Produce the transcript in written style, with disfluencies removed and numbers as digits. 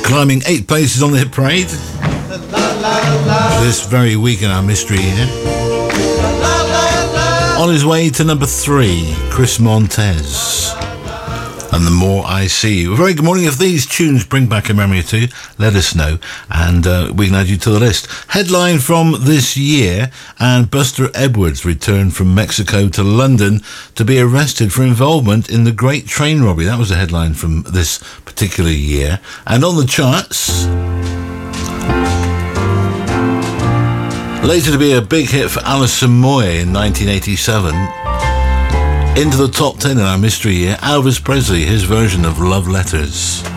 climbing 8 places on the hit parade this very week in our mystery year. On his way to number 3, Chris Montez and The More I See. A very good morning. If these tunes bring back a memory or two, let us know, and we can add you to the list. Headline from this year, and Buster Edwards returned from Mexico to London to be arrested for involvement in the Great Train Robbery. That was the headline from this particular year. And on the charts, later to be a big hit for Alison Moyet in 1987, into the top 10 in our mystery year, Elvis Presley, his version of Love Letters.